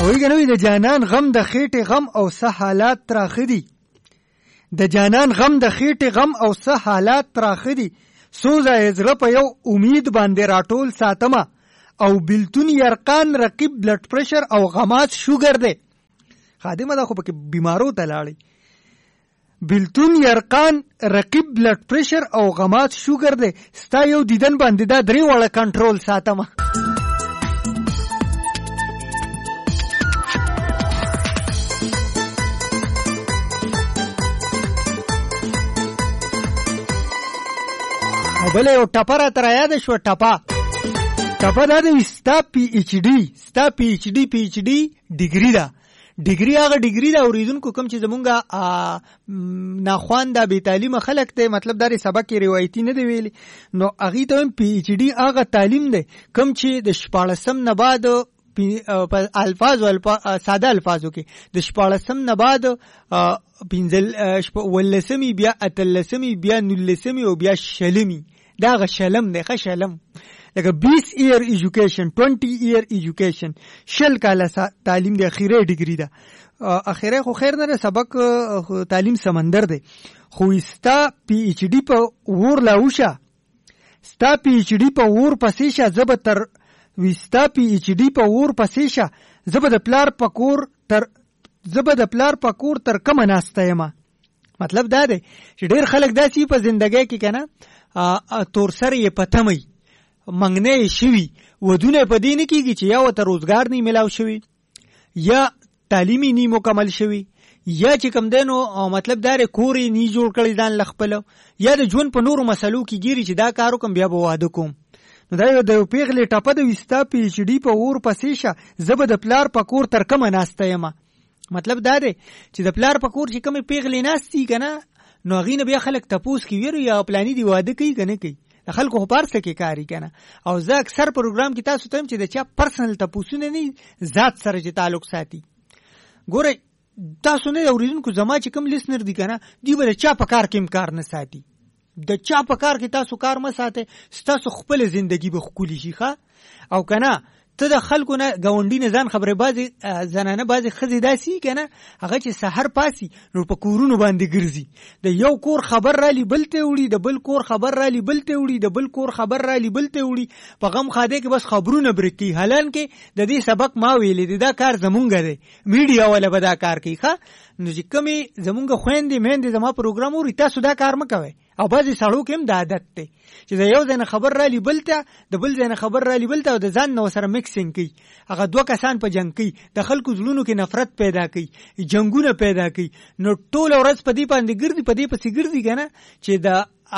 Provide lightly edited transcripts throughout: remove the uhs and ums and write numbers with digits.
وی کنوی د جانان غم د خېټې غم او څه حالات تراخه دي د جانان غم د خېټې غم او څه حالات تراخه دي سوزه زړه په یو امید باندې راټول ساتمه او بلتون یرقان رقیب بلډ پرشر او غمات شوګر دی خادمه دا خو پکې بیمارو ته لاړی بلتون یرقان رقیب بلډ پرشر او غمات شوګر دی ستا یو دیدن باندې دا درې وړه کنټرول ساتمه بله یو ټپه را تر یاده شوه ټپه دا د ستا پی ایچ ډي ډیګري ده ډیګري هغه ډیګري ده اوریدونکو کوم چې زمونږ ناخوانده بې تعلیمه خلک دی مطلب دا سبق یې روایتي نه دی ویلي نو هغې ته هم پی ایچ ډي هغه تعلیم دی کوم چې د 14 نه بعد په الفاظو ساده الفاظو کې د 14 نه بعد 15 بیا 18 بیا 19 او بیا شلمی دا غ شلم دی ښه شلم لکه 20 year education 20 year education شل کاله تعلیم دی اخیره ډیګری ده اخیره خو خیر نه سبق تعلیم سمندر دی خو استا پی ایچ ډي په ور لاوشه ستا پی ایچ ډي په ور پسې شه زبتر وستا پی ایچ ډي په ور پسې شه زبد پلار پکور تر کومه ناسته یما مطلب دا دی چې ډیر خلک داسې په زندګۍ کې کنه تور سره یې پتمي منګنه شوی ودونه په دین کېږي چې یا ته روزګار نه ملاو شوی یا تعلیمي نه مکمل شوی یا چې کم دینو مطلب دا کوري نه جوړ کړی ځان لخپل یا د ژوند په نورو مسلو کې ګيري چې دا کارو کوم بیا به واده کوم نو دا د پیغلې ټاپه د وستا پی ایچ ډي په ور پسې شه زبد پلار پکور تر کومه ناسته یما مطلب دا دی چې د پلار پکور چې کومه پیغلې ناستي کنه نو غینه بیا خلک تپوس کی ویرو یا پلاني دی واده کوي کنه کوي خلکو خو پارسه کې کاری کنه او زه اکثر پروګرام کې تاسو ته چې د چا پرسنل تپوسونه نه ذات سره چې تعلق ساتي ګوره تاسو نه اوریدونکو زما چې کوم لیسنر دي کنه دی به چا په کار کې امکار نه ساتي د چا په کار کې تاسو کار ما ساته تاسو خپل ژوندۍ به خولي شي ښه او کنه ته د خلکو نه گاونډي نه ځان خبره بازي زنانه بازي خزي داسي کنه هغه چې سحر پاسي نو په کورونو باندې ګرځي د یو کور خبر را لیبلته وړي د بل کور خبر را لیبلته وړي د بل کور خبر را لیبلته وړي په غم خاده کې بس خبرونه برکی حالان کې د دې سبق ما ویلې دا کار زمونږ دی میډیا ولا به دا کار کوي ښه نو چې کمی زمونږ خويندې مهندې زما پروګرام وري تاسو دا کار مکوئ او بعضی سړو کې هم د عادت دی چې د یو ځای خبر را لیبلته د بل ځای خبر را لیبلته او د ځان نو سره میکسینګ کوي هغه دوه کسان په جنگ کوي د خلکو زړونو کې نفرت پیدا کوي جنگونه پیدا کوي نو ټول ورځ په دې باندې ګرځي په دې پسې ګرځي کنه چې د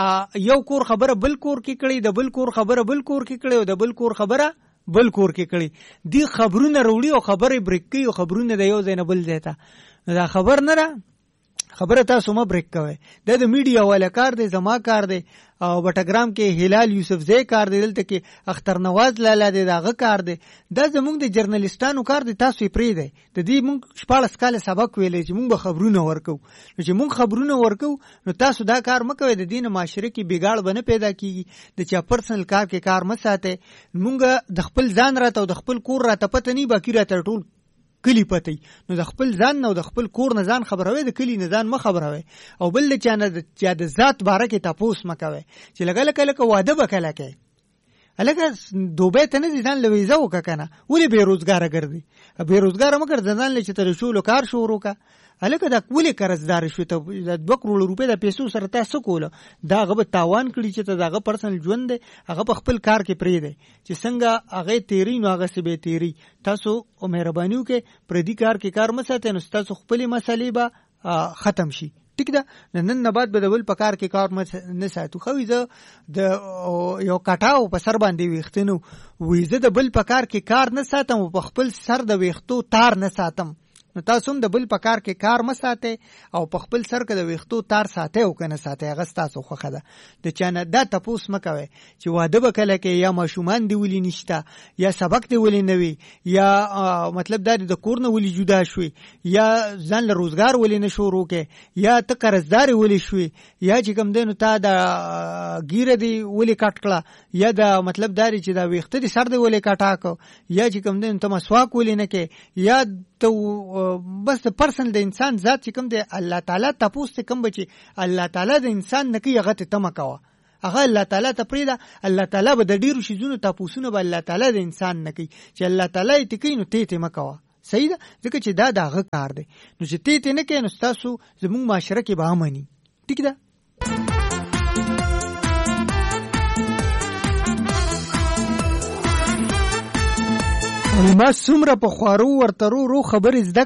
یو کور خبره بل کور کې کړي د بل کور خبره بل کور کې کړي او د بل کور خبره بل کور کې کړي دی خبرونه وروړي او خبره بریک کوي او خبرونه د یو ځای نه بل ځای ته دا خبر نه را خبره تاسو ما بریک کوي د میډیا والا کار دی زما کار دی او بټګرام کې هلال یوسف زئی کار دی دلته کې اختر نواز لاله دی داغه کار دی دا زموږ د جرنالستانو کار دی تاسو یې پری دی د دې موږ 14 کال سبق ویلې چې موږ به خبرونه ورکو نو چې موږ خبرونه ورکو نو تاسو دا کار مکوئ د دین معاشره کې بګاړ بنه پیدا کیږي د چا پرسنل کار کې کار مساته موږ د خپل ځان راته او د خپل کور راته پته نه باقی راته ټول کلی پتی نو د خپل ځان نو د خپل کور نه ځان خبروي د کلی نه ځان ما خبروي او بل چا نه د ذات باره کې تاسو مکوي چې لګل واده وکړه کې الګا دوبه ته نه ځان لويزه وککنه ولې بیروزګار ګرځي بیروزګار مګر ځان لچ تر شو کار شروع کا الګا د کولی قرضدار شو ته 2 کروڑ روپے د پیسو سره تاسو کوله دا غو تاوان کړی چې ته داغه پرسنل ژوند هغه په خپل کار کې پری دی چې څنګه هغه تیری نو هغه سبه تیری تاسو او مهربانيو کې پردي کار کې کار مساته نو تاسو خپل مسلې به ختم شي ټیک ده نن نه بعد به د ول په کار کې کار نه ساتو خو زه د یو کټاو په سر باندې ویختنو وې زه د بل په کار کې کار نه ساتم او په خپل سر د ویختو تار نه ساتم نو تاسو هم د بل په کار کې کار مساته او په خپل سر کې د ویختو تار ساته او کنه ساته هغه تاسو خوخه ده د چانه دا تپوس مکوي چې واده وکړه کې یا ماشومان دی ولې نشتا یا سبق دی ولې نوي یا مطلب دا د کور نه ولې جدا شوي یا ځان له روزګار ولې نه شروع کې یا ته قرضدار ولې شوي یا چې کوم دینو تا د ګیره دی ولې کټ کړه یا د مطلب دا چې دا ویخته دی سر دی ولې کټاکو یا چې کوم دین ته مسواک ولې نه کې یا ته بس د پرسن د انسان ذات چې کوم دی الله تعالی تاسو ته کوم بچي الله تعالی د انسان نه کې هغه ته تمکوا هغه الله تعالی ته پریدا الله تعالی به د ډیرو شیزونو تاسو نه به الله تعالی د انسان نه کوي چې الله تعالی ته کوي نو ته مکوا صحیح ده ځکه چې دا دغه کار دی نو چې ته نه کوي نو تاسو زموږ معاشره کې به امني ټیک ده ما څومره په خوارو ورته رو خبرې زده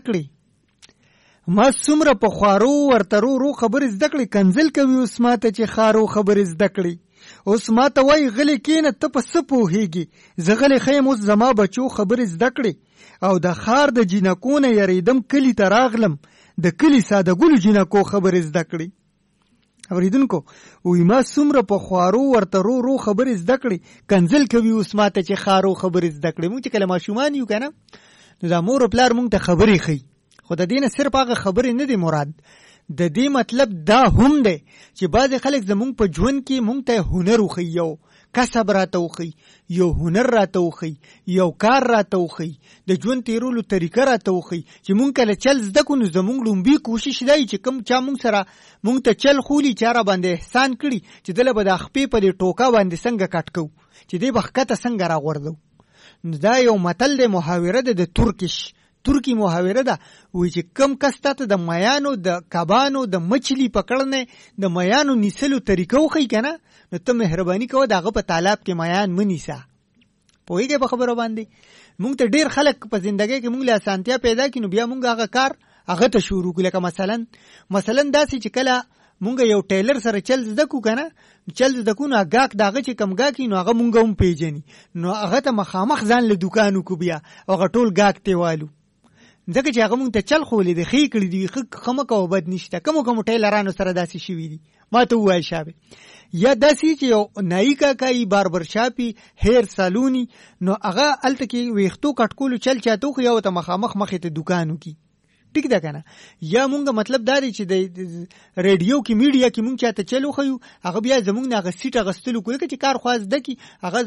کړې ما څومره په خوارو ورته رو خبرې زده کړې کنځل کوي اوس ماته چې خارو خبرې زده کړې اوس ماته وای غلې کینه ته په څه پوهېږي زه غلې خیم اوس زما بچو خبرې زده کړې او د خار د جینکو نه یریدم کلي ته راغلم د کلي ساده ګلو جینکو خبرې زده کړې اوریدونکو وای ما څومره په خوارو ورته رو خبرې زده کړې کنځل کوي اوس ماته چې خارو خبرې زده کړې موږ چې کله ماشومان یو کنه نو دا مور پلار موږ ته خبرې خي خو د دې نه صرف هغه خبرې نه دی مراد د دې مطلب دا هم دی چې بعض خلک زموږ په ژوند کې موږ ته هنر وخی یو کسب راته وخی یو هنر راته وخی یو کار راته وخی د ژوند تیرولو طریقه راته وخی چې مونږ کله چل زده کو نو زموږ لومبي کوشش دی چې کوم چا مونږ سره مونږ ته چل خولي چاره باندې احسان کړي چې دله به د خپې په دې ټوکا باندې څنګه کټ کو چې دې بخکته څنګه راغوردو دا یو متل دی محاوره ده د ترکی محاوره ده وی چې کم کس ته د میانو د کبانو د مچلی پکړنه د میانو نیسلو طریقو خی کنه نو ته مهرباني کوه دغه په طالب کې میان منیسا پوهیږي په خبرو باندې مونږ ته ډیر خلک په ژوندۍ کې مونږ له اسانتیا پیدا کینو بیا مونږ هغه کار هغه ته شروع کړو لکه مثلا داسې چې کله مونږ یو ټیلر سره چل زده کو کنه چل زده کو نو هغه دغه چې کم گاکی نو هغه مونږ هم پیژني نو هغه ته مخامخ ځان له دکانو کو بیا هغه ټول گاک تیوالو ځکه چې هغه مونږ ته چل خولې دی خې کړی دی خمه کو بد نشته کوم ټیلرانو سره داسې شوی دي ما ته وای شابه یا داسې چې یو نایکا کای باربر شاپی هیر سالونی نو هغه الته کې ویختو کټکولو چل چاتو خو یو ته مخامخ مخې ته دکانو کې ټیک ده کنه یا مونږ مطلب داري چې د ریډیو کې میډیا کې مونږ چاته چلو خو هغه بیا زمونږ نه غسیټه غستلو کوي چې کار خواز د کی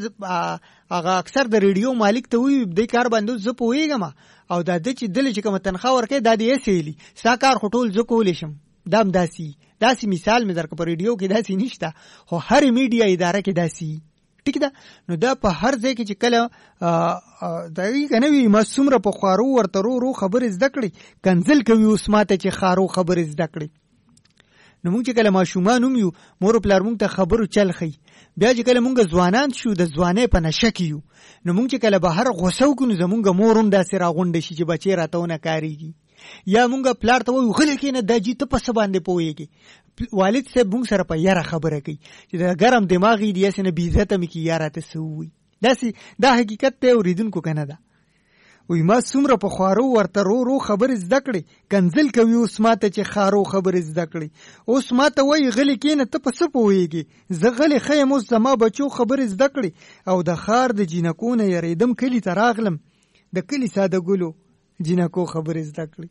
هغه اکثر د ریډیو مالک ته وي د کار باندې ز پويګم او دا د چې دل چې کوم تنخواه ورکې دا دی سیلی سا کار خټول ز کول شم دام داسي مثال مې درک په ریډیو کې داسي نشته خو هر میډیا اداره کې داسي ټیک ده نو دا په هر ځای کې چې کله دا وی کنه وی مسومره په خوارو ورته رو خبرې زده کړي کنځل کوي اوس ماته چې خارو خبرې زده کړي نو موږ چې کله ماشومان هم یو مور پلار موږ ته خبرو چل خي بیا چې کله موږ ځوانان شو د ځوانې په نشه کیو نو موږ چې کله بهر غوسو کو نو زموږ مور هم داسې راغونډ شي چې بچي راتهونه کاریږي یا مونږ پلار ته وایو غل کې نه د جی ته پس باندې پويږي والد صاحب مونږ سره په یاره خبره کوي چې دا ګرم دماغي دی اسنه بي عزت مې کی یاره ته سووي دا حقیقت ته اوریدونکو کنه دا وای ما څومره په خوارو ورته رو خبرې زده کړې کنځل کوي اوس ماته چې خارو خبرې زده کړې اوس ماته وای غل کې نه ته پس پويږي زه غل خیم اوس زما بچو خبرې زده کړې او د خار د جینکو نه یریدم کلی ته راغلم د کلی ساده ګلو جینکو خبرې زده کړې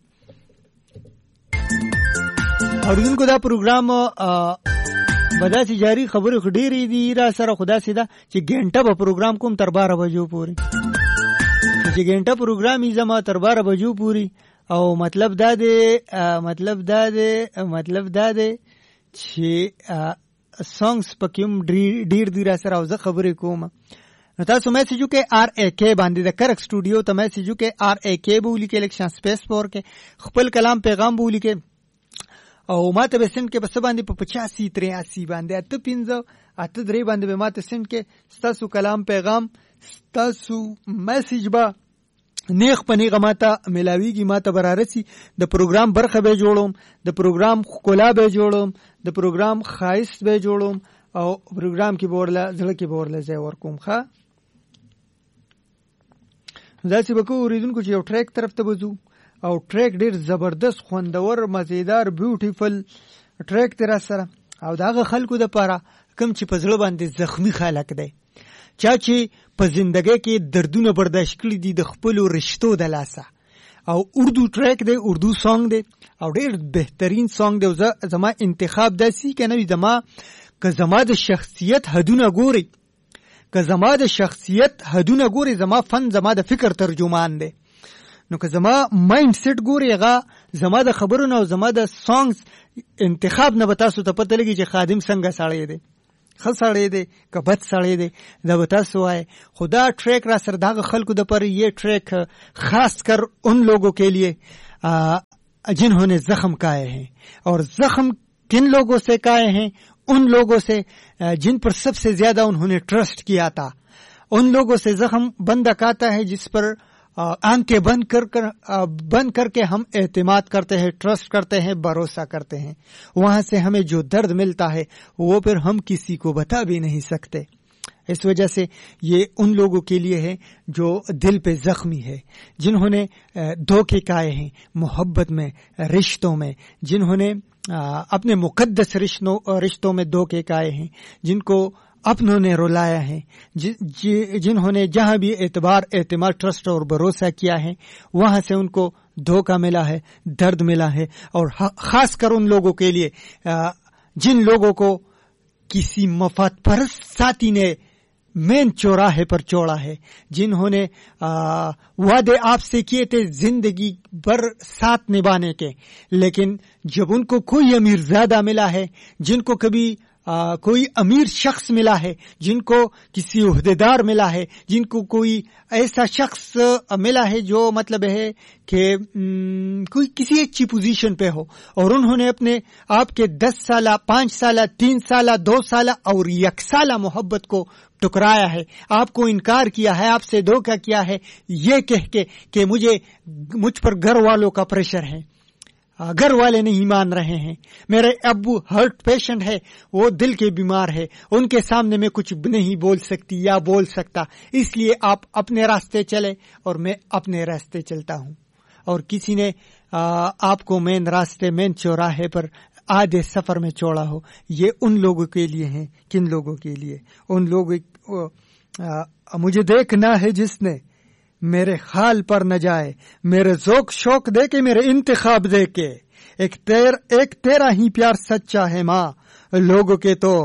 اوریدونکو دا پروګرام بداسي جاری خبرې خډيري دي را سره خدا سیدا چې ګنټه به پروګرام کوم تر 12 بجو پورې چې ګنټه پروګرام یې زما تر 12 بجو پورې او مطلب دا دی چې سانګز پکیم ډیر دی را سره او زه خبرې کوم نو تاسو میسیجو کې RAK باندې د کرک سټوډیو ته میسیجو کې RAK بولی کې الیکشن سپیس پور کې خپل کلام پیغام بولی کې او ماته به سند کې بس باندې په 85 83 باندې اته 15 اته 3 باندې به ماته سند کې ستاسو کلام پیغام ستاسو میسیج با نیخ پنیغه ماته ملاویږي ماته برارسي د پروګرام برخه به جوړوم د پروګرام خلا به جوړوم د پروګرام خایست به جوړوم او پروګرام کې بورله زړه کې بورله ځای ورکوم ښه دا چې بکو اوریدونکو چې یو ټریک طرف ته وځو او ټریک ډیر زبردست خوندور مزیدار بیوټیفل ټریک تر سره او داغه خلکو د پاره کم چې په زړه باندې زخمی خلک دی چا چې په زندګۍ کې دردونه برداشت کړي دي د خپل رشتو د لاسه او اردو ټریک دی اردو سانګ دی او ډیر بهترین سانګ دی زما انتخاب داسي کنه که زما د شخصیت حدونه ګوري زما فن زما د فکر ترجمان دی نو که زما مایند سیټ ګوري هغه زما د خبرونو او زما د سانګز انتخاب نه به تاسو ته پته لګي چې خادم څنګه سړی دی ښه سړی دی که بد سړی دی دا به تاسو وایي خدا ٹریک را سر داغ خلکو د پر یہ ٹریک خاص کر ان لوگوں کے لیے جنہوں نے زخم کھائے ہیں اور زخم کن لوگوں سے کھائے ہیں ان لوگوں سے جن پر سب سے زیادہ انہوں نے ٹرسٹ کیا تھا ان لوگوں سے زخم بندہ کھاتا ہے جس پر آنکھیں بند کر کے ہم اعتماد کرتے ہیں ٹرسٹ کرتے ہیں بھروسہ کرتے ہیں وہاں سے ہمیں جو درد ملتا ہے وہ پھر ہم کسی کو بتا بھی نہیں سکتے اس وجہ سے یہ ان لوگوں کے لیے ہے جو دل پہ زخمی ہے جنہوں نے دھوکے کھائے ہیں محبت میں رشتوں میں جنہوں نے اپنے مقدس رشتوں میں دھوکے کھائے ہیں جن کو اپنوں نے رلایا ہے جنہوں نے جہاں بھی اعتماد ٹرسٹ اور بھروسہ کیا ہے وہاں سے ان کو دھوکہ ملا ہے درد ملا ہے اور خاص کر ان لوگوں کے لیے جن لوگوں کو کسی مفاد پرست ساتھی نے مین چوراہے پر چھوڑا ہے جنہوں نے وعدے آپ سے کیے تھے زندگی بھر ساتھ نبھانے کے لیکن جب ان کو کوئی امیر زیادہ ملا ہے جن کو کبھی کوئی امیر شخص ملا ہے جن کو کسی عہدیدار ملا ہے جن کو کوئی ایسا شخص ملا ہے جو مطلب ہے کہ کوئی کسی اچھی پوزیشن پہ ہو اور انہوں نے اپنے آپ کے 10 سالہ 5 سالہ 3 سالہ 2 سالہ اور 1 سالہ محبت کو ٹکرایا ہے آپ کو انکار کیا ہے آپ سے دھوکہ کیا ہے یہ کہہ کے کہ مجھ پر گھر والوں کا پریشر ہے گھر والے نہیں مان رہے ہیں میرے ابو ہارٹ پیشنٹ ہے وہ دل کے بیمار ہے ان کے سامنے میں کچھ نہیں بول سکتی یا بول سکتا اس لیے آپ اپنے راستے چلے اور میں اپنے راستے چلتا ہوں اور کسی نے آپ کو مین راستے مین چوراہے پر آدھے سفر میں چھوڑا ہو یہ ان لوگوں کے لیے ہیں کن لوگوں کے لیے ان لوگوں مجھے دیکھنا ہے جس نے میرے خال پر نہ جائے میرے ذوق شوق دے کے میرے انتخاب دے کے ایک تیرا ہی پیار سچا ہے ماں لوگوں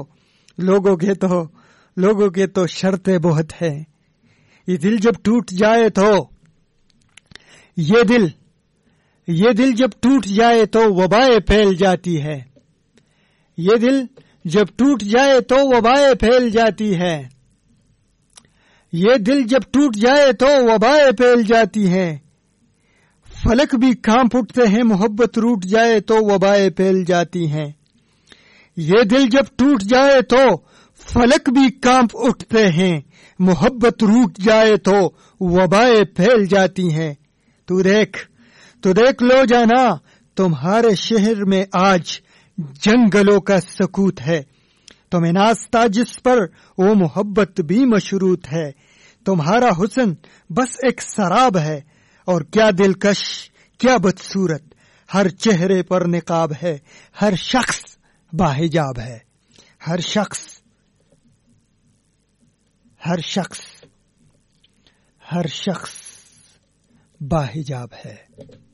کے تو شرطیں بہت ہیں یہ دل جب ٹوٹ جائے تو یہ دل جب ٹوٹ جائے تو وبائیں پھیل جاتی ہے یہ دل جب ٹوٹ جائے تو وبائیں پھیل جاتی ہے یہ دل جب ٹوٹ جائے تو وبائیں پھیل جاتی ہیں فلک بھی کانپ اٹھتے ہیں محبت روٹ جائے تو وبائیں پھیل جاتی ہیں یہ دل جب ٹوٹ جائے تو فلک بھی کانپ اٹھتے ہیں محبت روٹ جائے تو وبائیں پھیل جاتی ہیں تو دیکھ لو جانا تمہارے شہر میں آج جنگلوں کا سکوت ہے تمہیں ناستہ جس پر وہ محبت بھی مشروط ہے تمہارا حسن بس ایک سراب ہے اور کیا دلکش کیا بدصورت ہر چہرے پر نقاب ہے ہر شخص باحجاب ہے ہر شخص باحجاب ہے